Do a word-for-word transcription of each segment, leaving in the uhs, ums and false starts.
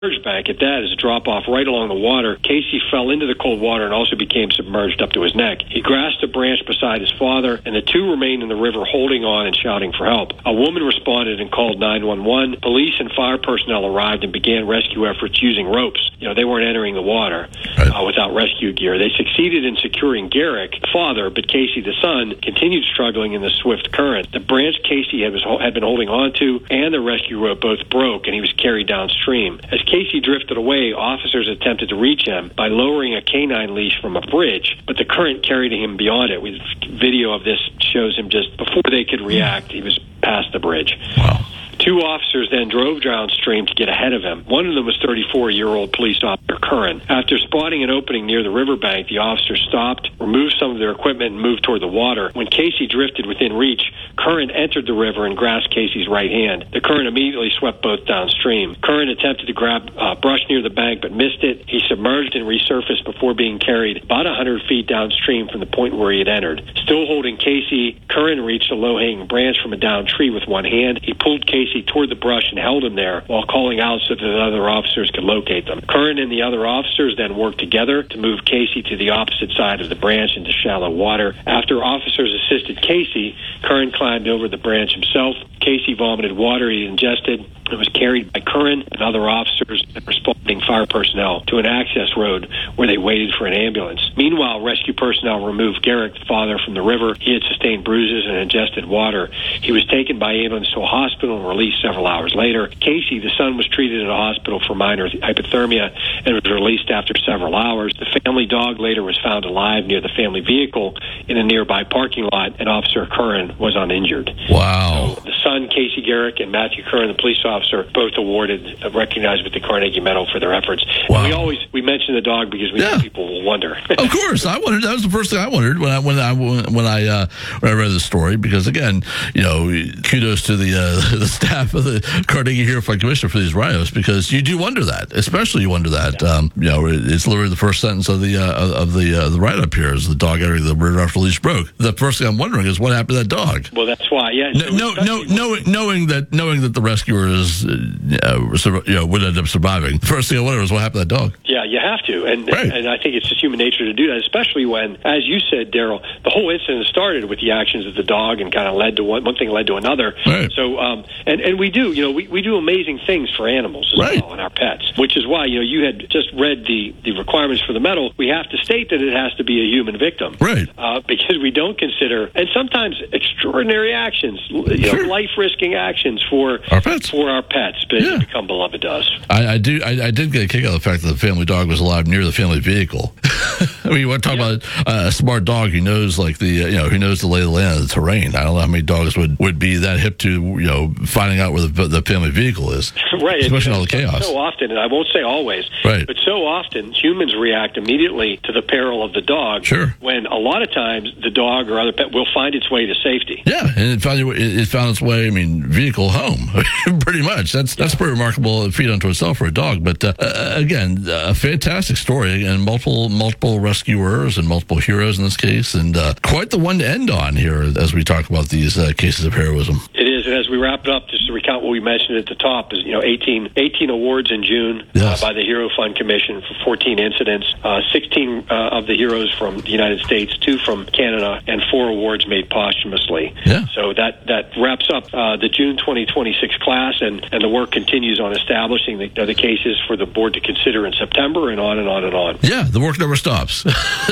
bank at that as a drop-off right along the water. Casey fell into the cold water and also became submerged up to his neck. He grasped a branch beside his father, and the two remained in the river holding on and shouting for help. A woman responded and called nine one one. Police and fire personnel arrived and began rescue efforts using ropes. You know, they weren't entering the water uh, without rescue gear. They succeeded in securing Garrick, the father, but Casey, the son, continued struggling in the swift current. The branch Casey had, was, had been holding on to and the rescue rope both broke, and he was carried downstream. As Casey drifted away, officers attempted to reach him by lowering a canine leash from a bridge, but the current carried him beyond it. With video of this shows him just before they could react, he was past the bridge. Wow. Two officers then drove downstream to get ahead of him. One of them was thirty-four-year-old police officer Curran. After spotting an opening near the riverbank, the officers stopped, removed some of their equipment, and moved toward the water. When Casey drifted within reach, Curran entered the river and grasped Casey's right hand. The current immediately swept both downstream. Curran attempted to grab uh, brush near the bank but missed it. He submerged and resurfaced before being carried about one hundred feet downstream from the point where he had entered. Still holding Casey, Curran reached a low-hanging branch from a downed tree with one hand. He pulled Casey toward the brush and held him there while calling out so that the other officers could locate them. Curran and the other officers then worked together to move Casey to the opposite side of the branch into shallow water. After officers assisted Casey, Curran climbed over the branch himself. Casey vomited water he ingested and was carried by Curran and other officers and responding fire personnel to an access road where they waited for an ambulance. Meanwhile, rescue personnel removed Garrick, the father, from the river. He had sustained bruises and ingested water. He was taken by ambulance to a hospital and released several hours later. Casey, the son, was treated at a hospital for minor hypothermia and was released after several hours. The family dog later was found alive near the family vehicle in a nearby parking lot, and Officer Curran was uninjured. Wow. So the son, Casey Garrick, and Matthew Curran, the police officer, both awarded, uh, recognized with the Carnegie Medal for their efforts. Wow. And we always we mention the dog because we Yeah. know people will wonder. Of course, I wondered. That was the first thing I wondered when I when I when I uh, when I read the story. Because again, you know, kudos to the uh, the staff of the Carnegie Hero Fund Commission for these rhinos, because you do wonder that, especially you wonder that. Yeah. Um, you know, it's literally the first sentence of the uh, of the uh, the write-up here is the dog entering the river after leash broke. The first thing I'm wondering is what happened to that dog. Well, that's why. Yeah. No, no, no, knowing, knowing that knowing that the rescuers uh, sur- you know would end up surviving. The first thing I wonder is what happened to that dog. Yeah, you have to, and Right. and I think it's just human nature to do that, especially when, as you said, Daryl, the whole incident started with the actions of the dog and kind of led to one one thing led to another. Right. So, um, and and we do, you know, we, we do amazing things for animals as Right. well and our pets, which is why, you know, you had just read the the requirements for the medal. We have to state that it has to be a human victim, Right. Uh, because we don't consider, and sometimes extraordinary actions, you know, Sure. life-risking actions for Our pets. for our pets, but Yeah. become beloved to us. I, I do. I, I did get a kick out of the fact that the family dog was alive near the family vehicle. I mean, you want to talk Yeah. about uh, a smart dog who knows, like the uh, you know, who knows the lay of the land of the terrain. I don't know how many dogs would, would be that hip to you know finding out where the, the family vehicle is, Right, especially and, all the so- chaos. So often, and I won't say always, Right. but so often humans react immediately to the peril of the dog. Sure. When a lot of times the dog or other pet will find its way to safety. Yeah, and it found it, it found its way. I mean, vehicle home, pretty much. That's that's a pretty remarkable feat unto itself for a dog. But uh, uh, again, a fantastic story, and multiple multiple rescuers and multiple heroes in this case, and uh, quite the one to end on here as we talk about these uh, cases of heroism. It is, and as we wrap it up, just to recount what we mentioned at the top, is you know eighteen, eighteen awards in June Yes. uh, by the Hero Fund Commission for fourteen incidents, uh, sixteen uh, of the heroes from the United States, two from Canada, and four awards made posthumously. Yeah. So that that wraps up uh, the June twenty twenty-six class, and, and the work continues on establishing the, the cases for the board to consider in September, and on and on and on. Yeah, the work never stops.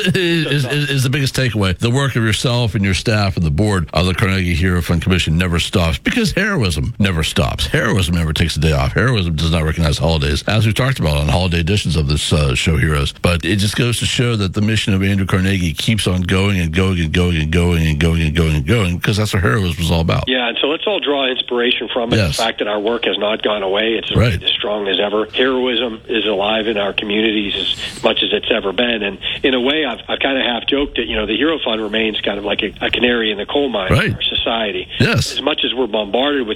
is, is, is the biggest takeaway. The work of yourself and your staff and the board of the Carnegie Hero Fund Commission never stops, because heroism never stops. Heroism never takes a day off. Heroism does not recognize holidays, as we've talked about on holiday editions of this uh, show, Heroes. But it just goes to show that the mission of Andrew Carnegie keeps on going and going and going and going and going and going and going, because that's what heroism is all about. Yeah, and so let's all draw inspiration from it. Yes. The fact that our work has not gone away. It's Right. as strong as ever. Heroism is alive in our communities as much as it's ever been. And in a way, I've, I've kind of half joked that, you know, the Hero Fund remains kind of like a, a canary in the coal mine Right. in our society. Yes. As much as we're bombarded with the negative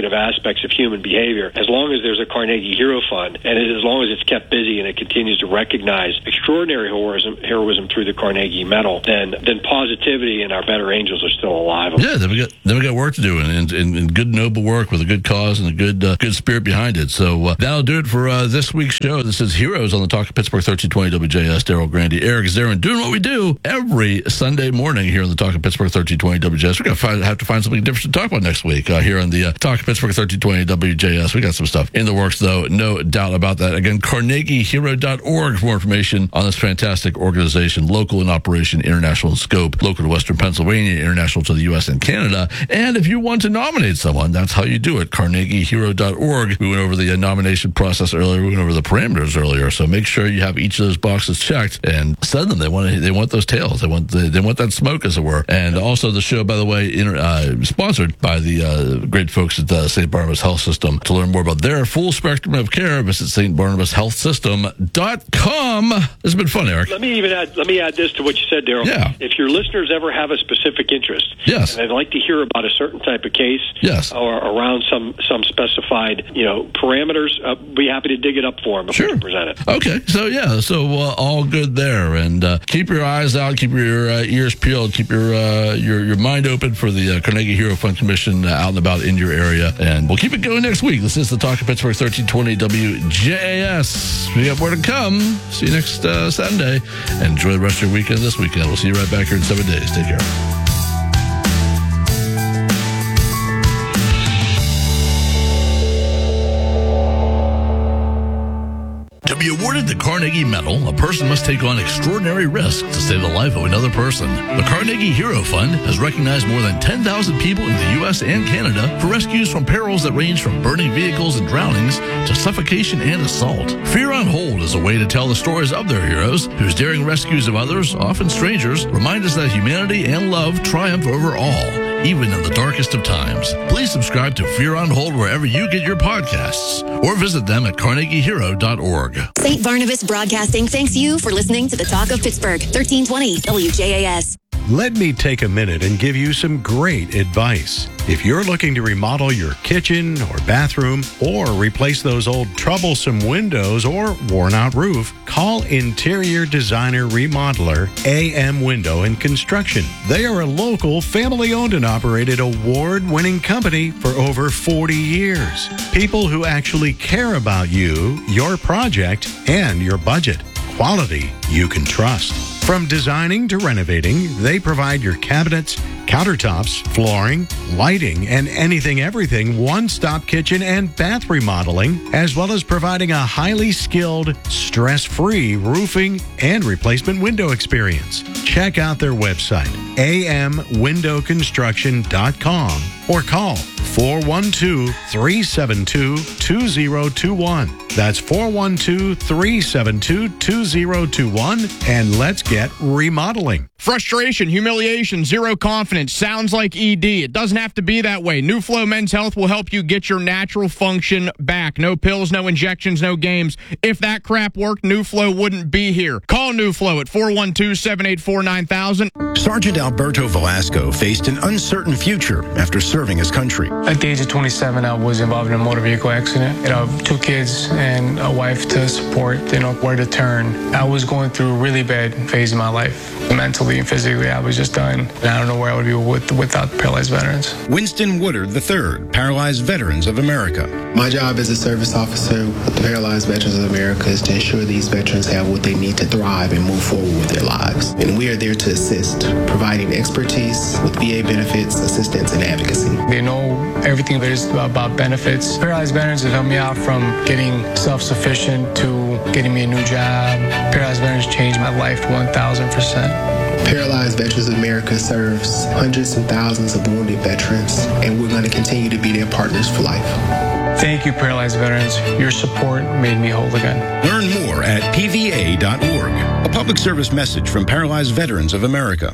positive aspects of human behavior. As long as there's a Carnegie Hero Fund, and as long as it's kept busy and it continues to recognize extraordinary heroism, heroism through the Carnegie Medal, then then positivity and our better angels are still alive. Yeah, then we got then we got work to do, and, and, and good noble work with a good cause and a good uh, good spirit behind it. So uh, that'll do it for uh, this week's show. This is Heroes on the Talk of Pittsburgh thirteen twenty W J S. Daryl Grandy, Eric Zarin, doing what we do every Sunday morning here on the Talk of Pittsburgh thirteen twenty W J S. We're going to find, have to find something different to talk about next week uh, here on the uh, Talk of Pittsburgh thirteen twenty W J S. We got some stuff in the works, though, no doubt about that. Again, carnegie hero dot org for more information on this fantastic organization, local in operation, international in scope, local to Western Pennsylvania, international to the U S and Canada. And if you want to nominate someone, that's how you do it, carnegie hero dot org. We went over the uh, nomination process earlier. We went over the parameters earlier. So make sure you have each of those boxes checked and send them. They want to, they want those tails. They want the, they want that smoke, as it were. And also the show, by the way, inter, uh, sponsored by the uh, great folks at the Saint Barnabas Health System. To learn more about their full spectrum of care, visit S T Barnabas Health System dot com. This has been fun, Eric. Let me even add, let me add this to what you said, Daryl. Yeah. If your listeners ever have a specific interest, yes, and they'd like to hear about a certain type of case, yes, or around some some specified, you know, parameters, uh, be happy to dig it up for them if sure. we can present it. Okay, so yeah, so uh, all good there, and uh, keep your eyes out, keep your uh, ears peeled, keep your uh, your your mind open for the uh, Carnegie Hero Fund Commission uh, out and about in your area, and we'll keep it going next week. This is the Talk of Pittsburgh thirteen twenty W J S. We got more to come. See you next uh, Sunday. Enjoy the rest of your weekend this weekend. We'll see you right back here in seven days. Take care. To be awarded the Carnegie Medal, a person must take on extraordinary risks to save the life of another person. The Carnegie Hero Fund has recognized more than ten thousand people in the U S and Canada for rescues from perils that range from burning vehicles and drownings to suffocation and assault. Fear on Hold is a way to tell the stories of their heroes, whose daring rescues of others, often strangers, remind us that humanity and love triumph over all, even in the darkest of times. Please subscribe to Fear on Hold wherever you get your podcasts, or visit them at carnegie hero dot org. Saint Barnabas Broadcasting thanks you for listening to the Talk of Pittsburgh, thirteen twenty W J A S. Let me take a minute and give you some great advice. If you're looking to remodel your kitchen or bathroom, or replace those old troublesome windows or worn-out roof, call Interior Designer Remodeler A M Window and Construction. They are a local, family-owned and operated, award-winning company for over forty years. People who actually care about you, your project, and your budget. Quality you can trust. From designing to renovating, they provide your cabinets, countertops, flooring, lighting, and anything everything one-stop kitchen and bath remodeling, as well as providing a highly skilled, stress-free roofing and replacement window experience. Check out their website, a m window construction dot com, or call four one two, three seven two, two zero two one. That's four one two, three seven two, two zero two one, and let's get remodeling. Frustration, humiliation, zero confidence. Sounds like E D. It doesn't have to be that way. New Flow Men's Health will help you get your natural function back. No pills, no injections, no games. If that crap worked, New Flow wouldn't be here. Call New Flow at four one two, seven eight four, nine thousand. Sergeant Alberto Velasco faced an uncertain future after serving his country. At the age of twenty-seven, I was involved in a motor vehicle accident. You know, two kids and a wife to support, you know, where to turn. I was going through a really bad phase of my life. Mentally and physically, I was just done. And I don't know where I would be with, without paralyzed veterans. Winston Woodard the third, Paralyzed Veterans of America. My job as a service officer with the Paralyzed Veterans of America is to ensure these veterans have what they need to thrive and move forward with their lives. And we are there to assist, providing expertise with V A benefits, assistance, and advocacy. They know everything there is about benefits. Paralyzed Veterans have helped me out from getting self-sufficient to getting me a new job. Paralyzed Veterans changed my life one thousand percent. Paralyzed Veterans of America serves hundreds and thousands of wounded veterans, and we're going to continue to be their partners for life. Thank you, Paralyzed Veterans. Your support made me whole again. Learn more at p v a dot org. A public service message from Paralyzed Veterans of America.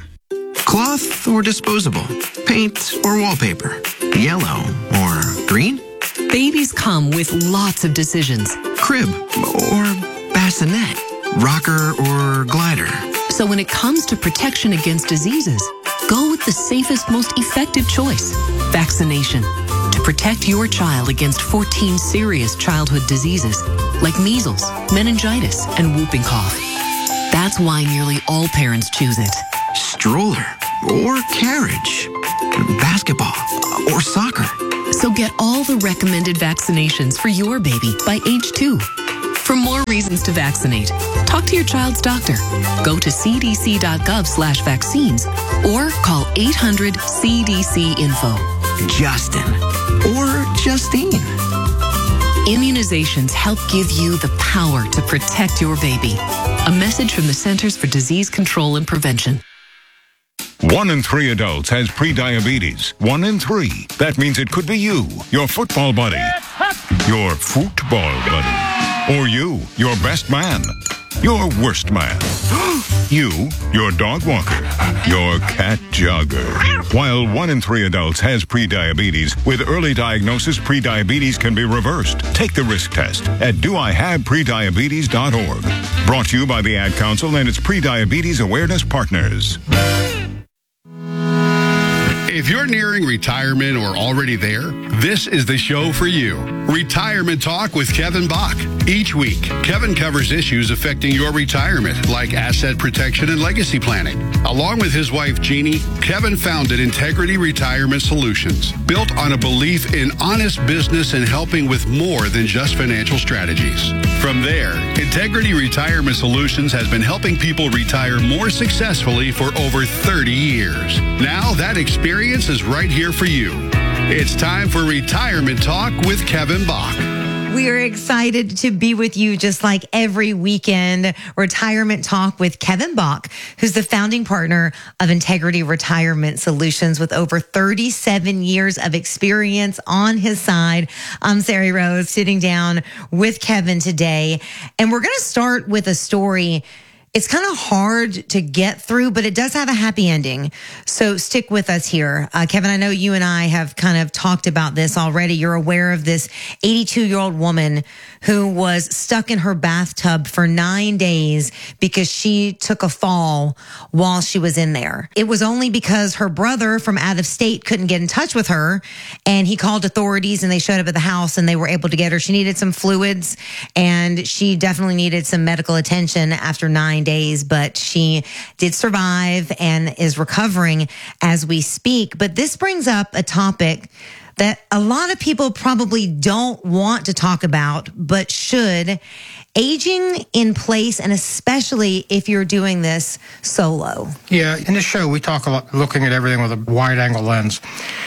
Cloth or disposable? Paint or wallpaper? Yellow or green? Babies come with lots of decisions. Crib or bassinet? Rocker or glider? So when it comes to protection against diseases, go with the safest, most effective choice, vaccination. To protect your child against fourteen serious childhood diseases like measles, meningitis, and whooping cough. That's why nearly all parents choose it. Stroller or carriage, basketball or soccer. So get all the recommended vaccinations for your baby by age two. For more reasons to vaccinate, talk to your child's doctor. Go to c d c dot gov slash vaccines or call eight hundred C D C info. Justin or Justine. Immunizations help give you the power to protect your baby. A message from the Centers for Disease Control and Prevention. One in three adults has prediabetes. One in three. That means it could be you, your football buddy, your football buddy, or you, your best man, your worst man, you, your dog walker, your cat jogger. While one in three adults has prediabetes, with early diagnosis, prediabetes can be reversed. Take the risk test at do I have prediabetes dot org. Brought to you by the Ad Council and its Prediabetes Awareness Partners. If you're nearing retirement or already there, this is the show for you. Retirement Talk with Kevin Bach. Each week, Kevin covers issues affecting your retirement, like asset protection and legacy planning. Along with his wife, Jeannie, Kevin founded Integrity Retirement Solutions, built on a belief in honest business and helping with more than just financial strategies. From there, Integrity Retirement Solutions has been helping people retire more successfully for over thirty years. Now that experience is right here for you. It's time for Retirement Talk with Kevin Bach. We are excited to be with you just like every weekend. Retirement Talk with Kevin Bach, who's the founding partner of Integrity Retirement Solutions with over thirty-seven years of experience on his side. I'm Sari Rose, sitting down with Kevin today. And we're going to start with a story. It's kind of hard to get through, but it does have a happy ending. So stick with us here. Uh, Kevin, I know you and I have kind of talked about this already. You're aware of this eighty-two-year-old woman who was stuck in her bathtub for nine days because she took a fall while she was in there. It was only because her brother from out of state couldn't get in touch with her, and he called authorities and they showed up at the house and they were able to get her. She needed some fluids and she definitely needed some medical attention after nine days, but she did survive and is recovering as we speak. But this brings up a topic that a lot of people probably don't want to talk about, but should. Aging in place, and especially if you're doing this solo. Yeah, in the show, we talk a lot, looking at everything with a wide-angle lens.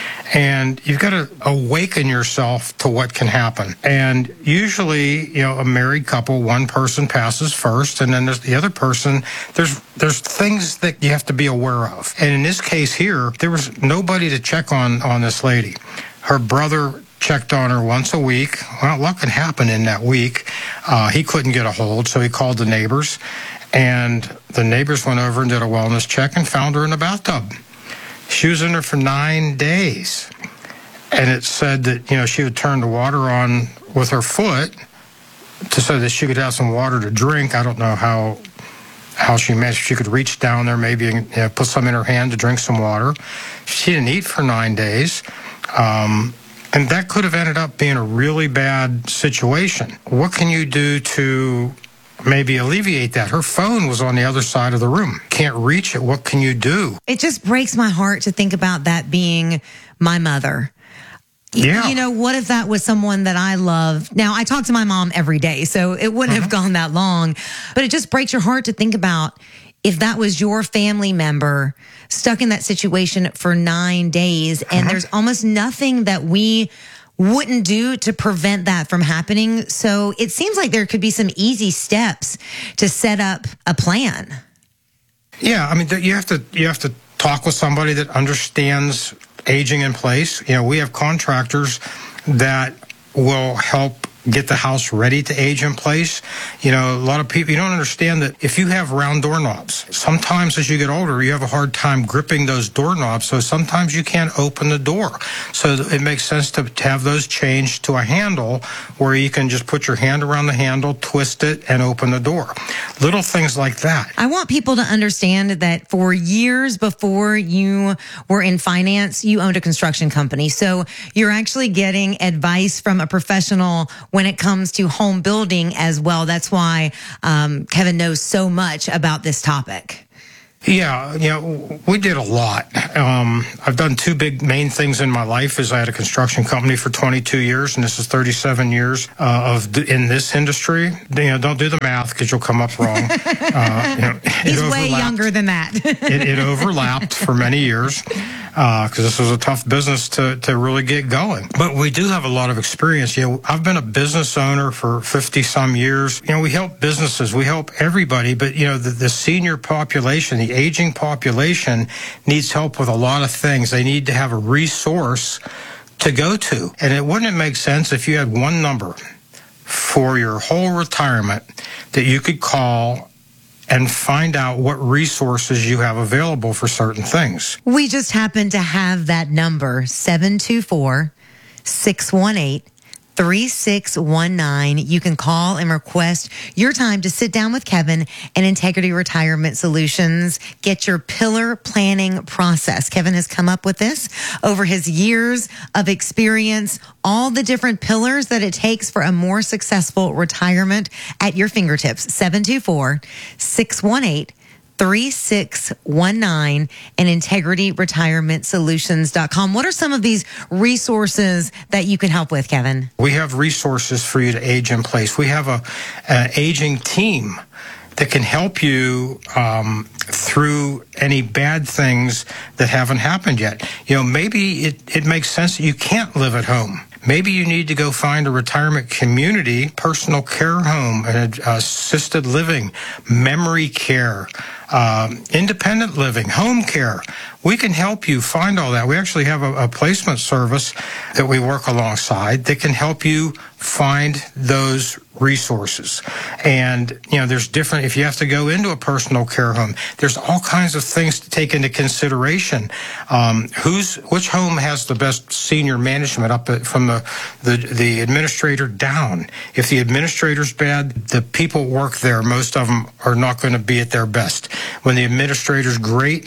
And you've got to awaken yourself to what can happen. And usually, you know, a married couple, one person passes first, and then there's the other person. There's there's things that you have to be aware of. And in this case here, there was nobody to check on on this lady. Her brother checked on her once a week. Well, a lot can happen in that week. Uh, he couldn't get a hold, so he called the neighbors. And the neighbors went over and did a wellness check and found her in the bathtub. She was in there for nine days. And it said that, you know, she would turn the water on with her foot to so that she could have some water to drink. I don't know how how she managed. She could reach down there maybe and, you know, put some in her hand to drink some water. She didn't eat for nine days. Um, and that could have ended up being a really bad situation. What can you do to maybe alleviate that? Her phone was on the other side of the room. Can't reach it. What can you do? It just breaks my heart to think about that being my mother. Yeah. You know, what if that was someone that I love? Now, I talk to my mom every day, so it wouldn't uh-huh. have gone that long. But it just breaks your heart to think about if that was your family member stuck in that situation for nine days, and uh-huh. there's almost nothing that we wouldn't do to prevent that from happening. So it seems like there could be some easy steps to set up a plan. Yeah, I mean, you have to you have to talk with somebody that understands aging in place. You know, we have contractors that will help get the house ready to age in place. You know, a lot of people, you don't understand that if you have round doorknobs, sometimes as you get older, you have a hard time gripping those doorknobs, so sometimes you can't open the door. So it makes sense to, to have those changed to a handle where you can just put your hand around the handle, twist it, and open the door. Little things like that. I want people to understand that for years before you were in finance, you owned a construction company. So you're actually getting advice from a professional when it comes to home building as well. That's why um, Kevin knows so much about this topic. Yeah, you know, we did a lot. Um, I've done two big main things in my life. Is I had a construction company for twenty-two years, and this is thirty-seven years uh, of in this industry. You know, don't do the math because you'll come up wrong. Uh, you know, He's way younger than that. it, it overlapped for many years because uh, this was a tough business to, to really get going. But we do have a lot of experience. You know, I've been a business owner for fifty some years. You know, we help businesses, we help everybody, but you know, the, the senior population, the aging population needs help with a lot of things. They need to have a resource to go to. And it wouldn't make sense if you had one number for your whole retirement that you could call and find out what resources you have available for certain things. We just happen to have that number, seven two four, six one eight, three six one nine. You can call and request your time to sit down with Kevin and Integrity Retirement Solutions. Get your pillar planning process. Kevin has come up with this over his years of experience, all the different pillars that it takes for a more successful retirement at your fingertips. seven two four, six one eight, three six one nine and integrity retirement solutions dot com. What are some of these resources that you can help with, Kevin? We have resources for you to age in place. We have a an aging team that can help you um, through any bad things that haven't happened yet. You know, maybe it, it makes sense that you can't live at home. Maybe you need to go find a retirement community, personal care home, and assisted living, memory care, um, independent living, home care. We can help you find all that. We actually have a, a placement service that we work alongside that can help you find those resources. And, you know, there's different, if you have to go into a personal care home, there's all kinds of things to take into consideration. Um, who's, which home has the best senior management up at, from the, the, the administrator down? If the administrator's bad, the people work there, most of them are not going to be at their best. When the administrator's great,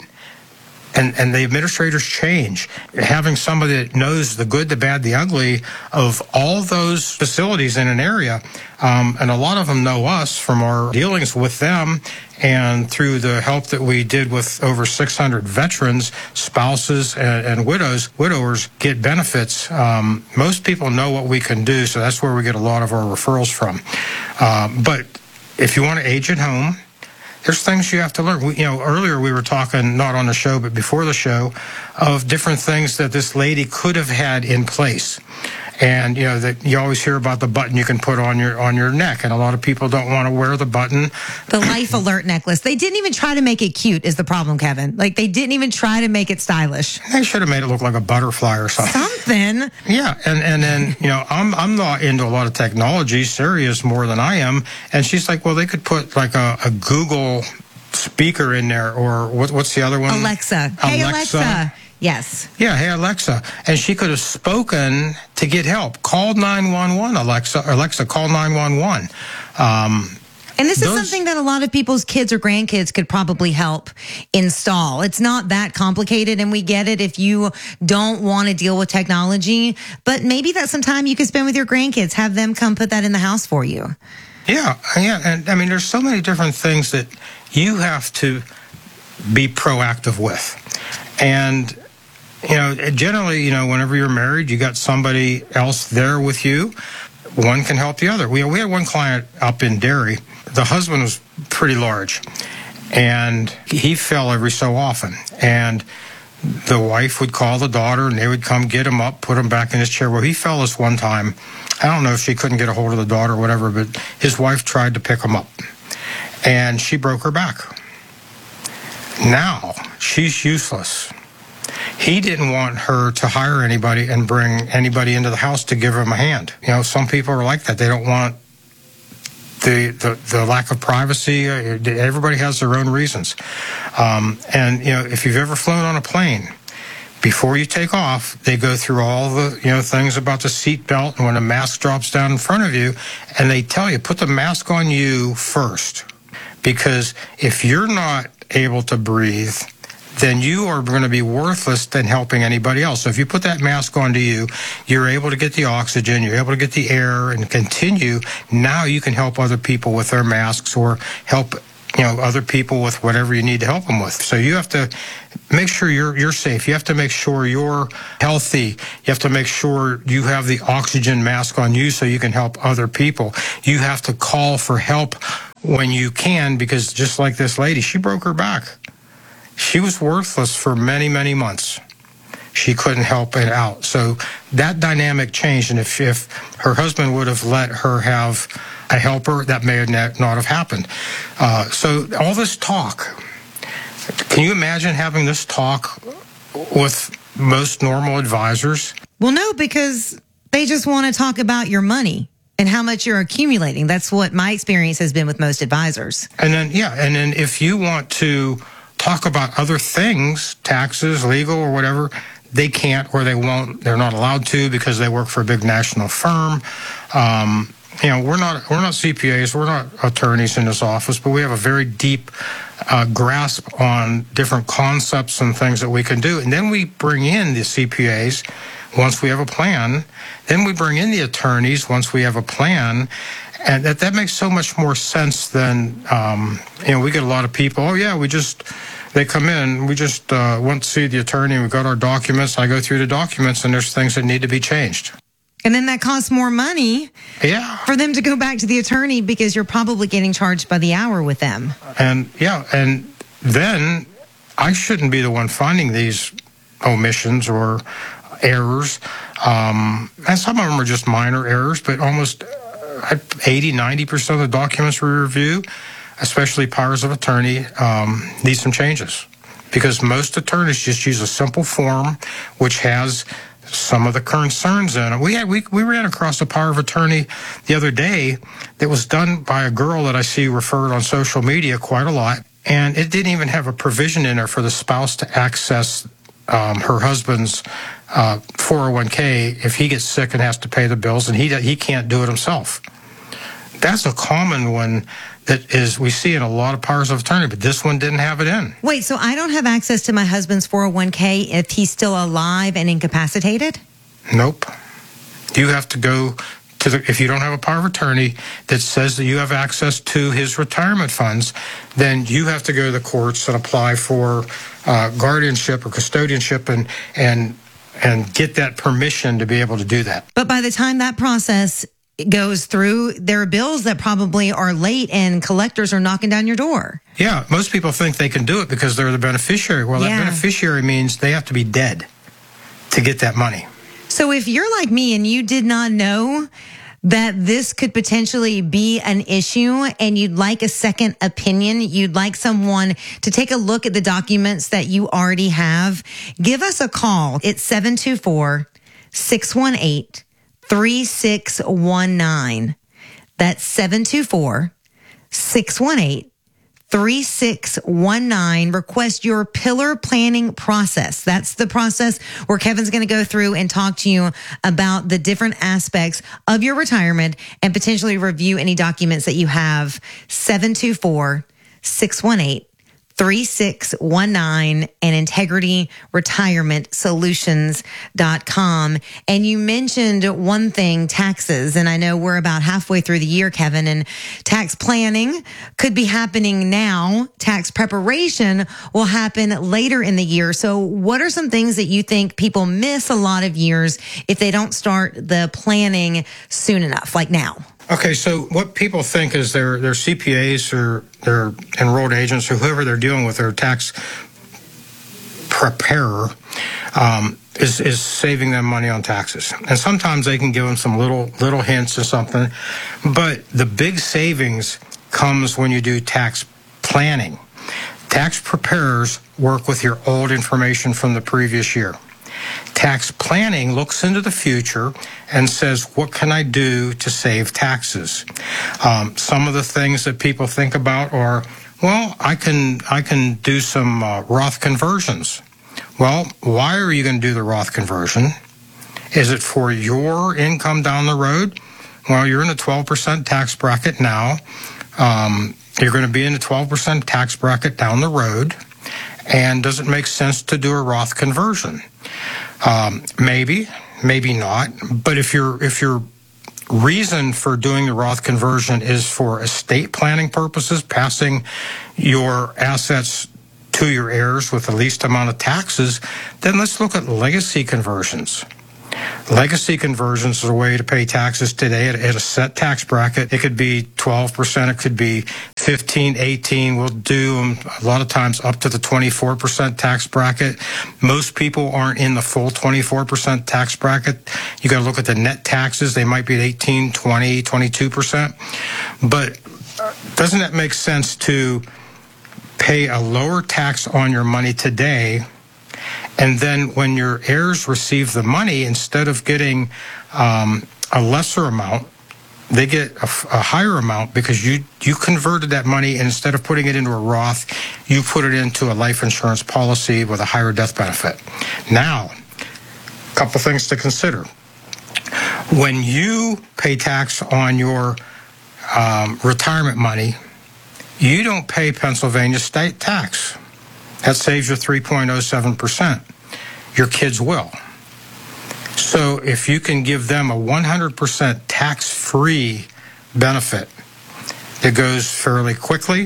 And, and the administrators change. Having somebody that knows the good, the bad, the ugly of all those facilities in an area, um, and a lot of them know us from our dealings with them and through the help that we did with over six hundred veterans, spouses, and, and widows, widowers get benefits. Um, most people know what we can do, so that's where we get a lot of our referrals from. Uh, but if you want to age at home, there's things you have to learn. We, you know, earlier we were talking, not on the show, but before the show, of different things that this lady could have had in place. And, you know, that you always hear about the button you can put on your on your neck, and a lot of people don't want to wear the button. The Life Alert necklace. They didn't even try to make it cute is the problem, Kevin. Like, they didn't even try to make it stylish. They should have made it look like a butterfly or something. Something. Yeah, and, and then, you know, I'm I'm not into a lot of technology. Siri is more than I am. And she's like, well, they could put like a, a Google speaker in there, or what, what's the other one? Alexa. Hey, Alexa. Alexa. Yes. Yeah, hey, Alexa. And she could have spoken to get help. Call nine one one, Alexa. Alexa, call nine one one. Um, and this those, is something that a lot of people's kids or grandkids could probably help install. It's not that complicated, and we get it if you don't want to deal with technology. But maybe that's some time you can spend with your grandkids. Have them come put that in the house for you. Yeah, yeah. And I mean, there's so many different things that you have to be proactive with. And, you know, generally, you know, whenever you're married, you got somebody else there with you. One can help the other. We, we had one client up in Derry. The husband was pretty large, and he fell every so often. And the wife would call the daughter, and they would come get him up, put him back in his chair. Well, he fell this one time. I don't know if she couldn't get a hold of the daughter or whatever, but his wife tried to pick him up, and she broke her back. Now, she's useless. He didn't want her to hire anybody and bring anybody into the house to give him a hand. You know, some people are like that. They don't want the the, the lack of privacy. Everybody has their own reasons. Um, and, you know, if you've ever flown on a plane, before you take off, they go through all the, you know, things about the seat belt and when a mask drops down in front of you, and they tell you, put the mask on you first. Because if you're not able to breathe, then you are going to be worthless than helping anybody else. So if you put that mask onto you, you're able to get the oxygen, you're able to get the air and continue. Now you can help other people with their masks or help, you know, other people with whatever you need to help them with. So you have to make sure you're you're safe. You have to make sure you're healthy. You have to make sure you have the oxygen mask on you so you can help other people. You have to call for help when you can, because just like this lady, she broke her back. She was worthless for many, many months. She couldn't help it out. So that dynamic changed, and if, if her husband would have let her have a helper, that may not have happened. Uh, so all this talk, can you imagine having this talk with most normal advisors? Well, no, because they just want to talk about your money and how much you're accumulating. That's what my experience has been with most advisors. And then, yeah, and then if you want to talk about other things, taxes, legal, or whatever, they can't or they won't. They're not allowed to because they work for a big national firm. Um, you know, we're not we're not C P As, we're not attorneys in this office, but we have a very deep uh, grasp on different concepts and things that we can do. And then we bring in the C P As once we have a plan. Then we bring in the attorneys once we have a plan. And that, that makes so much more sense than, um, you know, we get a lot of people, oh, yeah, we just, they come in, we just uh, want to see the attorney, we got our documents, I go through the documents, and there's things that need to be changed. And then that costs more money yeah. for them to go back to the attorney because you're probably getting charged by the hour with them. And, yeah, and then I shouldn't be the one finding these omissions or errors. Um, and some of them are just minor errors, but almost eighty, ninety percent of the documents we review, especially powers of attorney, um, need some changes. Because most attorneys just use a simple form which has some of the concerns in it. We, had, we, we ran across a power of attorney the other day that was done by a girl that I see referred on social media quite a lot, and it didn't even have a provision in there for the spouse to access um, her husband's uh, four oh one k if he gets sick and has to pay the bills, and he he can't do it himself. That's a common one that is we see in a lot of powers of attorney, but this one didn't have it in. Wait, so I don't have access to my husband's four oh one k if he's still alive and incapacitated? Nope. You have to go to the, if you don't have a power of attorney that says that you have access to his retirement funds, then you have to go to the courts and apply for uh, guardianship or custodianship and and and get that permission to be able to do that. But by the time that process goes through, there are bills that probably are late and collectors are knocking down your door. Yeah, most people think they can do it because they're the beneficiary. Well, yeah. that beneficiary means they have to be dead to get that money. So if you're like me and you did not know that this could potentially be an issue and you'd like a second opinion, you'd like someone to take a look at the documents that you already have, give us a call. It's seven two four, six one eight, three six one nine. That's seven two four, six one eight, three six one nine. Request your pillar planning process. That's the process where Kevin's going to go through and talk to you about the different aspects of your retirement and potentially review any documents that you have. seven two four, six one eight, three six one nine and integrity retirement solutions dot com. And you mentioned one thing, taxes. And I know we're about halfway through the year, Kevin, and tax planning could be happening now. Tax preparation will happen later in the year. So what are some things that you think people miss a lot of years if they don't start the planning soon enough, like now? Okay, so what people think is their their C P As or their enrolled agents or whoever they're dealing with, their tax preparer, um, is is saving them money on taxes. And sometimes they can give them some little little hints or something, but the big savings comes when you do tax planning. Tax preparers work with your old information from the previous year. Tax planning looks into the future and says, what can I do to save taxes? Um, some of the things that people think about are, well, I can I can do some uh, Roth conversions. Well, why are you going to do the Roth conversion? Is it for your income down the road? Well, you're in a twelve percent tax bracket now. Um, you're going to be in a twelve percent tax bracket down the road. And does it make sense to do a Roth conversion? Um, maybe, maybe not. But if your if your reason for doing the Roth conversion is for estate planning purposes, passing your assets to your heirs with the least amount of taxes, then let's look at legacy conversions. Legacy conversions is a way to pay taxes today at, at a set tax bracket. It could be twelve percent, it could be fifteen, eighteen. We'll do them a lot of times up to the twenty-four percent tax bracket. Most people aren't in the full twenty-four percent tax bracket. You got to look at the net taxes. They might be at eighteen, twenty, twenty-two percent. But doesn't that make sense to pay a lower tax on your money today? And then when your heirs receive the money, instead of getting um, a lesser amount, they get a, a higher amount because you, you converted that money, and instead of putting it into a Roth, you put it into a life insurance policy with a higher death benefit. Now, a couple things to consider. When you pay tax on your um, retirement money, you don't pay Pennsylvania state tax. That saves you three point oh seven percent. Your kids will. So if you can give them a one hundred percent tax-free benefit that goes fairly quickly,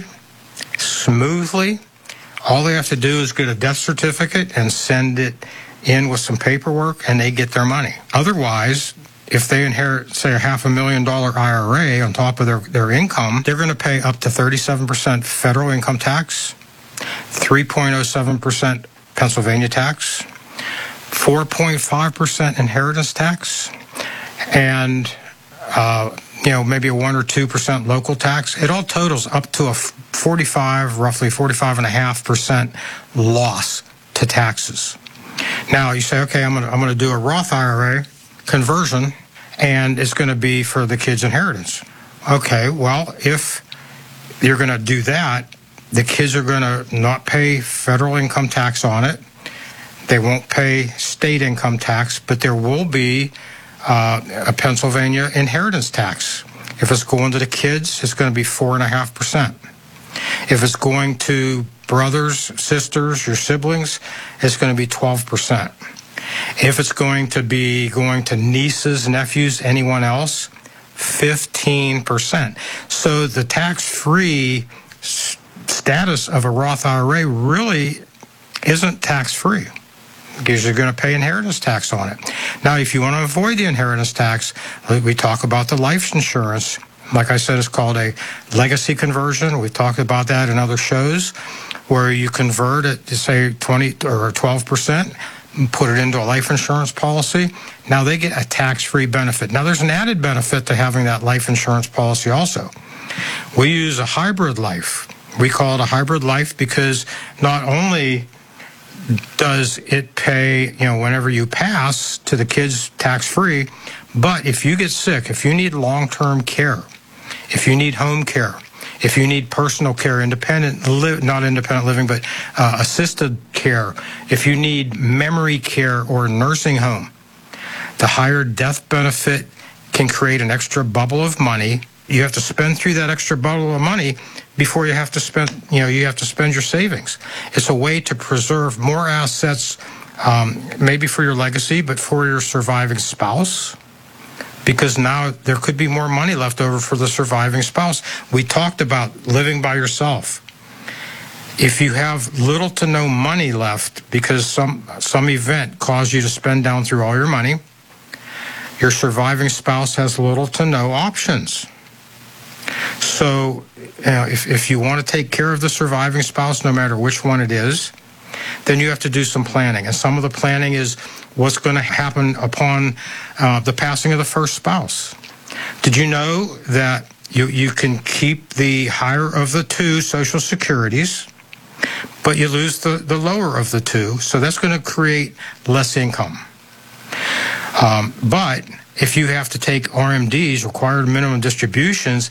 smoothly, all they have to do is get a death certificate and send it in with some paperwork, and they get their money. Otherwise, if they inherit, say, a half a million dollar I R A on top of their, their income, they're going to pay up to thirty-seven percent federal income tax, three point oh seven percent Pennsylvania tax, four point five percent inheritance tax, and uh, you know, maybe a one or two percent local tax. It all totals up to a forty-five, roughly forty-five and a half percent loss to taxes. Now you say, okay, I'm going to I'm going to do a Roth I R A conversion, and it's going to be for the kids' inheritance. Okay, well, if you're going to do that, the kids are going to not pay federal income tax on it. They won't pay state income tax, but there will be uh, a Pennsylvania inheritance tax. If it's going to the kids, it's going to be four point five percent. If it's going to brothers, sisters, your siblings, it's going to be twelve percent. If it's going to be going to nieces, nephews, anyone else, fifteen percent. So the tax-free status of a Roth I R A really isn't tax-free because you're going to pay inheritance tax on it. Now, if you want to avoid the inheritance tax, we talk about the life insurance. Like I said, it's called a legacy conversion. We've talked about that in other shows where you convert it to, say, twenty or twelve percent, and put it into a life insurance policy. Now they get a tax-free benefit. Now, there's an added benefit to having that life insurance policy also. We use a hybrid life. We call it a hybrid life because not only does it pay, you know, whenever you pass to the kids tax-free, but if you get sick, if you need long-term care, if you need home care, if you need personal care, independent, li- not independent living, but uh, assisted care, if you need memory care or nursing home, the higher death benefit can create an extra bubble of money. You have to spend through that extra bubble of money before you have to spend, you know, you have to spend your savings. It's a way to preserve more assets, um, maybe for your legacy, but for your surviving spouse, because now there could be more money left over for the surviving spouse. We talked about living by yourself. If you have little to no money left because some some event caused you to spend down through all your money, your surviving spouse has little to no options. So you know, if, if you want to take care of the surviving spouse, no matter which one it is, then you have to do some planning. And some of the planning is what's going to happen upon uh, the passing of the first spouse. Did you know that you, you can keep the higher of the two Social Securities, but you lose the, the lower of the two, so that's going to create less income. Um, but if you have to take R M Ds, required minimum distributions,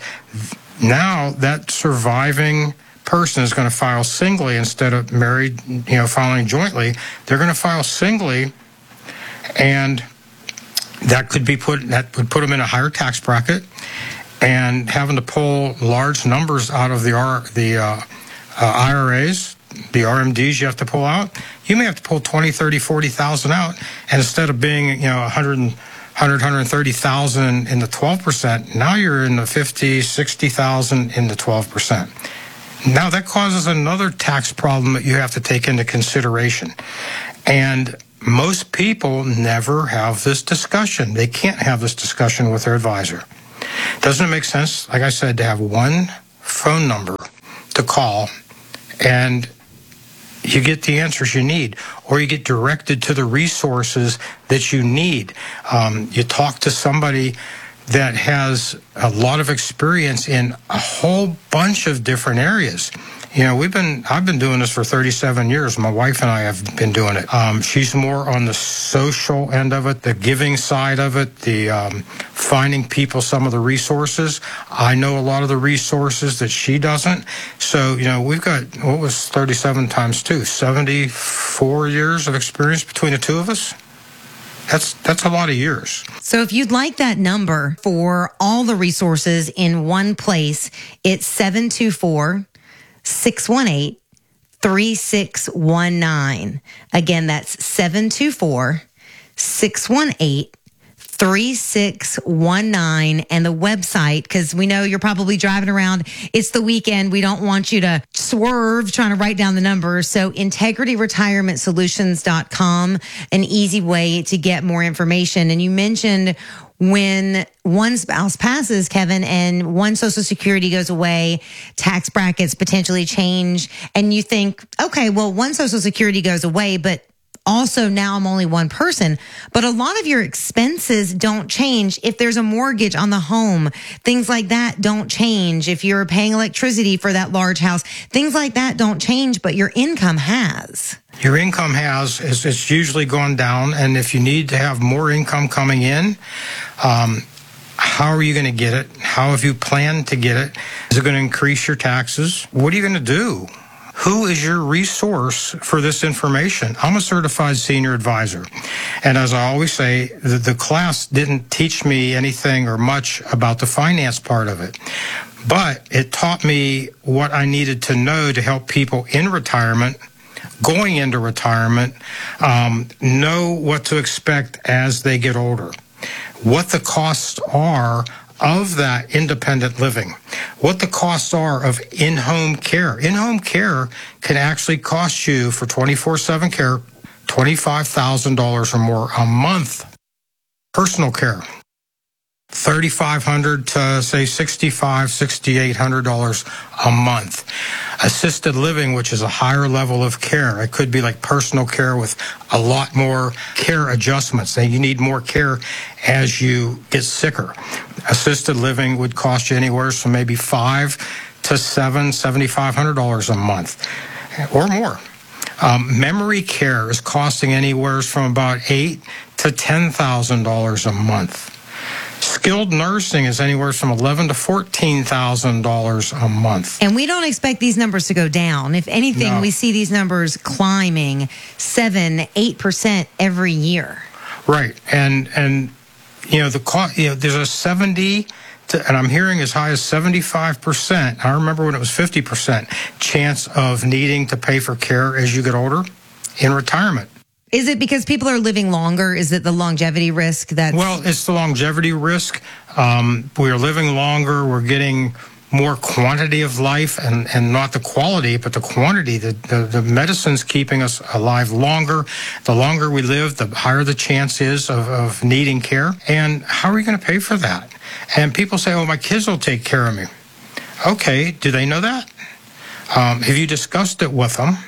now that surviving person is going to file singly instead of married, you know, filing jointly. They're going to file singly, and that could be put, that would put them in a higher tax bracket, and having to pull large numbers out of the R, the uh, uh, I R As, the R M Ds you have to pull out, you may have to pull twenty, thirty, forty thousand out, and instead of being, you know, one hundred, one hundred, one hundred thirty thousand in the twelve percent, now you're in the fifty, sixty thousand in the twelve percent. Now that causes another tax problem that you have to take into consideration. And most people never have this discussion. They can't have this discussion with their advisor. Doesn't it make sense, like I said, to have one phone number to call and you get the answers you need, or you get directed to the resources that you need. Um, you talk to somebody that has a lot of experience in a whole bunch of different areas. You know, we've been, I've been doing this for thirty-seven years. My wife and I have been doing it. Um, she's more on the social end of it, the giving side of it, the um, finding people some of the resources. I know a lot of the resources that she doesn't. So, you know, we've got, what was thirty-seven times two? seventy-four years of experience between the two of us. That's that's a lot of years. So if you'd like that number for all the resources in one place, it's seven two four, six one eight, three six one nine. Again, that's seven two four, six one eight, three six one nine. And the website, because we know you're probably driving around. It's the weekend. We don't want you to swerve trying to write down the numbers. So integrity retirement solutions dot com, an easy way to get more information. And you mentioned when one spouse passes, Kevin, and one Social Security goes away, tax brackets potentially change, and you think, okay, well, one Social Security goes away, but also now I'm only one person. But a lot of your expenses don't change. If there's a mortgage on the home, things like that don't change. If you're paying electricity for that large house, things like that don't change, but your income has. Your income has, is it's usually gone down, and if you need to have more income coming in, um, how are you going to get it? How have you planned to get it? Is it going to increase your taxes? What are you going to do? Who is your resource for this information? I'm a certified senior advisor. And as I always say, the, the class didn't teach me anything or much about the finance part of it. But it taught me what I needed to know to help people in retirement, going into retirement, um, know what to expect as they get older, what the costs are of that independent living, what the costs are of in-home care. In-home care can actually cost you, for twenty-four seven care, twenty-five thousand dollars or more a month. Personal care, thirty-five hundred dollars to say sixty-five, sixty-eight hundred dollars a month. Assisted living, which is a higher level of care. It could be like personal care with a lot more care adjustments. Now you need more care as you get sicker. Assisted living would cost you anywhere from maybe five to seven, seventy-five hundred dollars a month or more. Um, memory care is costing anywhere from about eight to ten thousand dollars a month. Skilled nursing is anywhere from eleven to fourteen thousand dollars a month. And we don't expect these numbers to go down. If anything, No. we see these numbers climbing seven, eight percent every year. Right, and and you know the cost. You know, there's a seventy, to, and I'm hearing as high as seventy-five percent. I remember when it was fifty percent chance of needing to pay for care as you get older in retirement. Is it because people are living longer? Is it the longevity risk that's... Well, it's the longevity risk. Um, we're living longer. We're getting more quantity of life, and, and not the quality, but the quantity. The, the, the medicine's keeping us alive longer. The longer we live, the higher the chance is of, of needing care. And how are you going to pay for that? And people say, oh, my kids will take care of me. Okay, do they know that? Um, have you discussed it with them?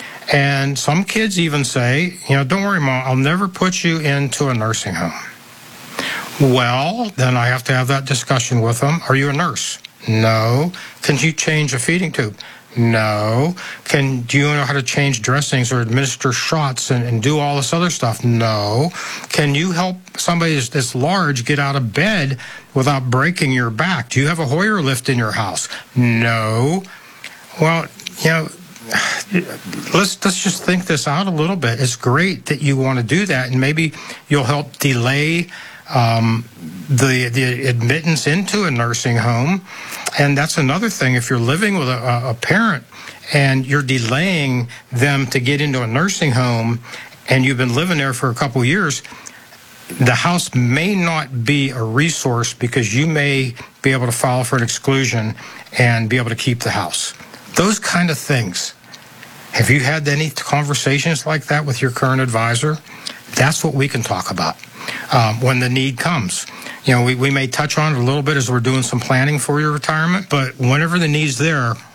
And some kids even say, you know, don't worry, Mom, I'll never put you into a nursing home. Well, then I have to have that discussion with them. Are you a nurse? No. Can you change a feeding tube? No. Can do you know how to change dressings or administer shots and, and do all this other stuff? No. Can you help somebody that's, that's large get out of bed without breaking your back? Do you have a Hoyer lift in your house? No. Well, you know, let's let's just think this out a little bit. It's great that you want to do that, and maybe you'll help delay um, the the admittance into a nursing home. And that's another thing. If you're living with a, a parent and you're delaying them to get into a nursing home, and you've been living there for a couple of years, the house may not be a resource because you may be able to file for an exclusion and be able to keep the house. Those kind of things. Have you had any conversations like that with your current advisor? That's what we can talk about um, when the need comes. You know, we, we may touch on it a little bit as we're doing some planning for your retirement, but whenever the need's there,